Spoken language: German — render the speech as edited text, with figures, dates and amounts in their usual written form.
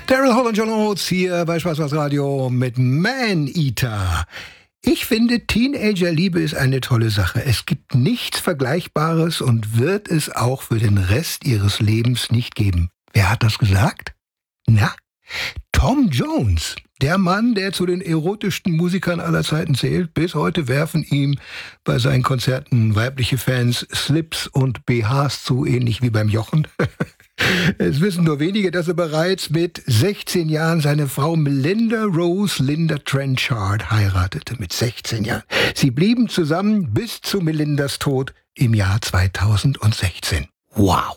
Daryl Hall und John Oates hier bei Schwarzwald Radio mit Man-Eater. Ich finde, Teenagerliebe ist eine tolle Sache. Es gibt nichts Vergleichbares und wird es auch für den Rest ihres Lebens nicht geben. Wer hat das gesagt? Na, Tom Jones. Der Mann, der zu den erotischsten Musikern aller Zeiten zählt. Bis heute werfen ihm bei seinen Konzerten weibliche Fans Slips und BHs zu, ähnlich wie beim Jochen. Es wissen nur wenige, dass er bereits mit 16 Jahren seine Frau Melinda Rose Linda Trenchard heiratete. Mit 16 Jahren. Sie blieben zusammen bis zu Melindas Tod im Jahr 2016. Wow!